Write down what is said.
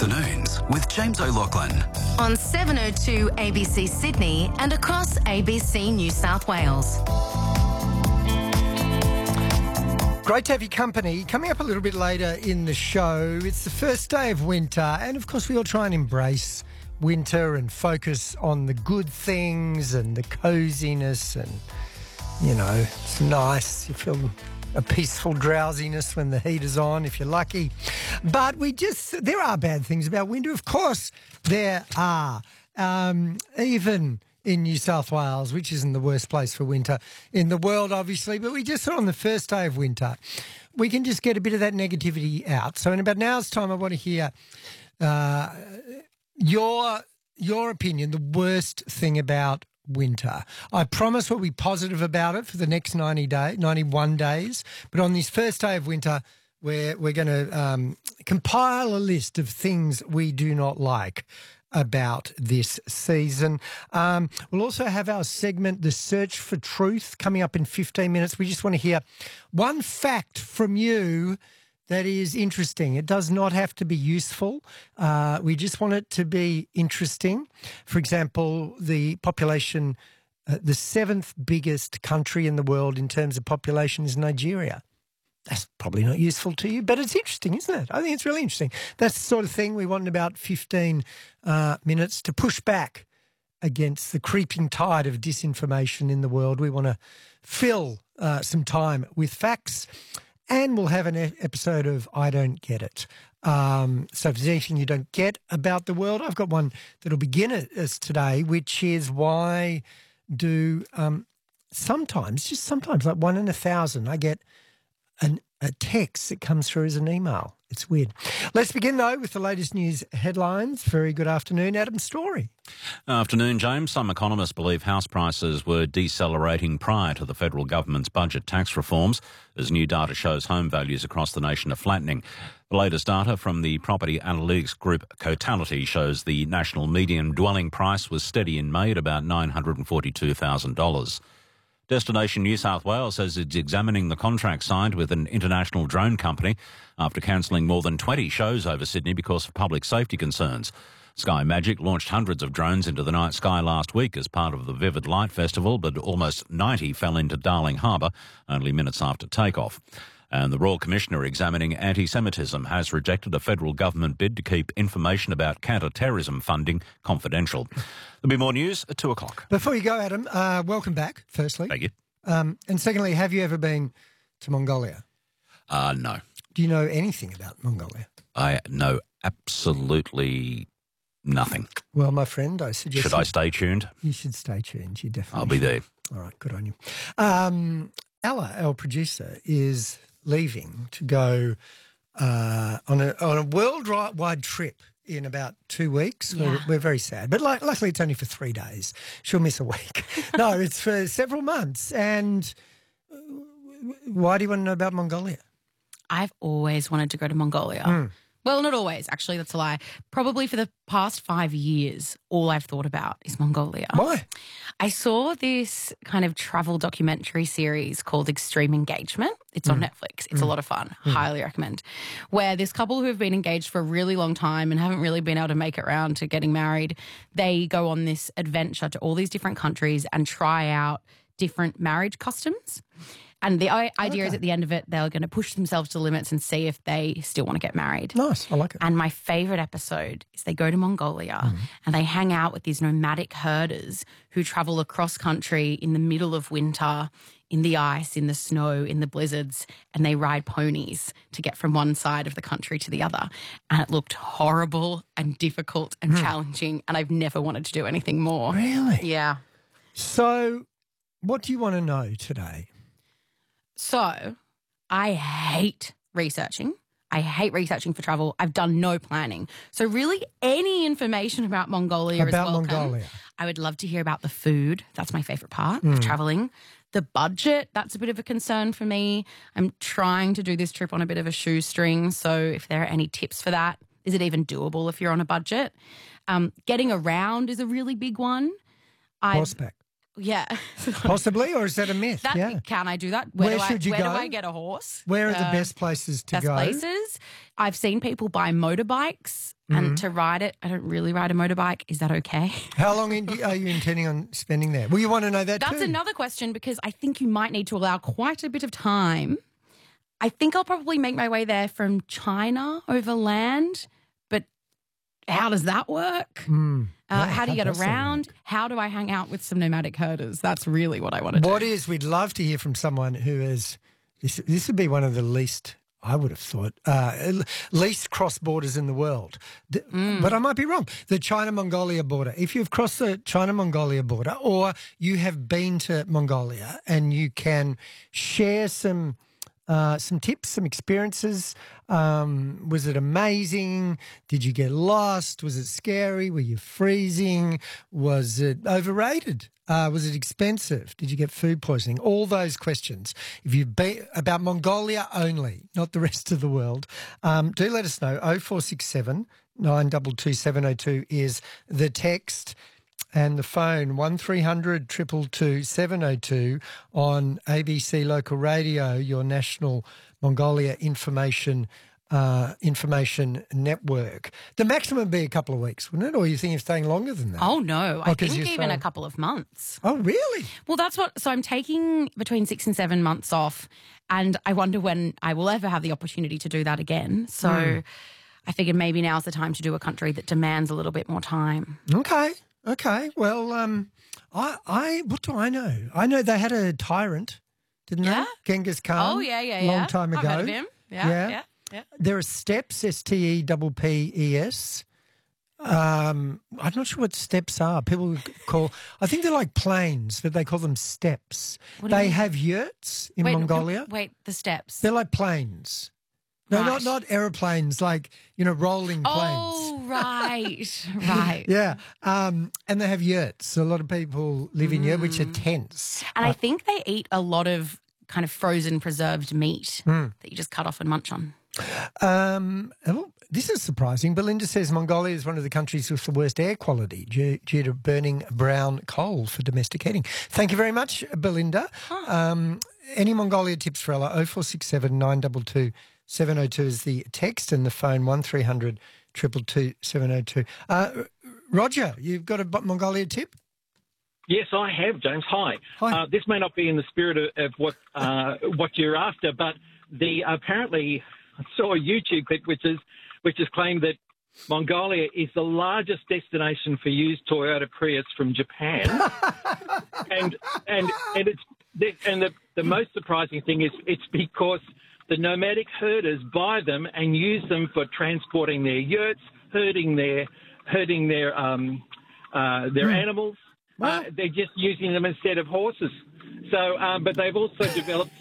Afternoons with James O'Loughlin. On 702 ABC Sydney and across ABC New South Wales. Great to have your company. Coming up a little bit later in the show, it's the first day of winter, and of course we all try and embrace winter and focus on the good things and the coziness, and, you know, it's nice. You feel a peaceful drowsiness when the heat is on, if you're lucky. But there are bad things about winter. Of course there are. Even in New South Wales, which isn't the worst place for winter in the world, obviously, but we just thought on the first day of winter, we can just get a bit of that negativity out. So in about an hour's time, I want to hear your opinion, the worst thing about winter. I promise we'll be positive about it for the next 91 days. But on this first day of winter, we're going to compile a list of things we do not like about this season. We'll also have our segment, The Search for Truth, coming up in 15 minutes. We just want to hear one fact from you that is interesting. It does not have to be useful. We just want it to be interesting. For example, the population, the seventh biggest country in the world in terms of population is Nigeria. That's probably not useful to you, but it's interesting, isn't it? I think it's really interesting. That's the sort of thing we want in about 15 minutes to push back against the creeping tide of disinformation in the world. We want to fill some time with facts, and we'll have an episode of I Don't Get It. So if there's anything you don't get about the world, I've got one that'll begin us today, which is why do sometimes, just sometimes, like 1 in 1,000, I get a text that comes through as an email. It's weird. Let's begin, though, with the latest news headlines. Very good afternoon, Adam Story. Afternoon, James. Some economists believe house prices were decelerating prior to the federal government's budget tax reforms, as new data shows home values across the nation are flattening. The latest data from the property analytics group Cotality shows the national median dwelling price was steady in May at about $942,000. Destination New South Wales says it's examining the contract signed with an international drone company after cancelling more than 20 shows over Sydney because of public safety concerns. Sky Magic launched hundreds of drones into the night sky last week as part of the Vivid Light Festival, but almost 90 fell into Darling Harbour only minutes after takeoff. And the Royal Commissioner examining anti-Semitism has rejected a federal government bid to keep information about counter-terrorism funding confidential. There'll be more news at 2 o'clock. Before you go, Adam, welcome back, firstly. Thank you. And secondly, have you ever been to Mongolia? No. Do you know anything about Mongolia? I know absolutely nothing. Well, my friend, I suggest... Should I stay tuned? You should stay tuned. You definitely I'll be there. All right, good on you. Ella, our producer, is leaving to go on a worldwide trip in about 2 weeks. Yeah. We're very sad. But luckily it's only for 3 days. She'll miss a week. No, it's for several months. And why do you want to know about Mongolia? I've always wanted to go to Mongolia. Well, not always, actually, that's a lie. Probably for the past 5 years, all I've thought about is Mongolia. Why? I saw this kind of travel documentary series called Extreme Engagement. It's on Netflix. It's a lot of fun. Highly recommend. Where this couple who have been engaged for a really long time and haven't really been able to make it around to getting married, they go on this adventure to all these different countries and try out different marriage customs. And the idea is at the end of it, they're going to push themselves to the limits and see if they still want to get married. Nice. I like it. And my favourite episode is they go to Mongolia and they hang out with these nomadic herders who travel across country in the middle of winter, in the ice, in the snow, in the blizzards, and they ride ponies to get from one side of the country to the other. And it looked horrible and difficult and challenging, and I've never wanted to do anything more. Really? Yeah. So what do you want to know today? So I hate researching. I hate researching for travel. I've done no planning. So really any information about Mongolia is welcome. Mongolia. I would love to hear about the food. That's my favourite part of travelling. The budget, that's a bit of a concern for me. I'm trying to do this trip on a bit of a shoestring. So if there are any tips for that, is it even doable if you're on a budget? Getting around is a really big one. Horseback. Yeah. Possibly, or is that a myth? Yeah. Can I do that? Where should you where go? do I get a horse? Where are the best places to Best go? places. I've seen people buy motorbikes and to ride it. I don't really ride a motorbike. Is that okay? How long are you intending on spending there? Well, you want to know that That's too. another question because I think you might need to allow quite a bit of time. I think I'll probably make my way there from China over land, but how does that work? How do you get around? How do I hang out with some nomadic herders? That's really what I want to do. We'd love to hear from someone who is, this would be one of the least, I would have thought, least cross borders in the world. But I might be wrong. The China-Mongolia border. If you've crossed the China-Mongolia border or you have been to Mongolia and you can share some tips, some experiences. Was it amazing? Did you get lost? Was it scary? Were you freezing? Was it overrated? Was it expensive? Did you get food poisoning? All those questions. If you've been about Mongolia only, not the rest of the world, do let us know. 0467 922 702 is the text. And the phone, 1300 222 702 on ABC Local Radio, your national Mongolia information network. The maximum would be a couple of weeks, wouldn't it? Or you think you're staying longer than that? Oh, no. I think even saying a couple of months. Oh, really? Well, so I'm taking between 6 and 7 months off, and I wonder when I will ever have the opportunity to do that again. So I figured maybe now's the time to do a country that demands a little bit more time. Okay. Well, what do I know? I know they had a tyrant, didn't they? Genghis Khan. Oh, yeah. Long time ago. I've heard of him. Yeah. There are steppes, STEPPES. I'm not sure what steppes are. People I think they're like plains, but they call them steppes. They have yurts in Mongolia. Wait, the steppes. They're like planes. No, Right. not aeroplanes, like, rolling planes. Oh, right. Yeah. And they have yurts. A lot of people live in yurts, which are tents. And I think they eat a lot of kind of frozen preserved meat that you just cut off and munch on. This is surprising. Belinda says Mongolia is one of the countries with the worst air quality due to burning brown coal for domestic heating. Thank you very much, Belinda. Any Mongolia tips for Ella? 0467 922 702 is the text, and the phone 1300 222 702. Roger, you've got a Mongolia tip? Yes, I have, James. Hi. This may not be in the spirit of what you're after, but apparently I saw a YouTube clip which has claimed that Mongolia is the largest destination for used Toyota Prius from Japan, and the most surprising thing is it's because the nomadic herders buy them and use them for transporting their yurts, herding their animals. They're just using them instead of horses. So, but they've also developed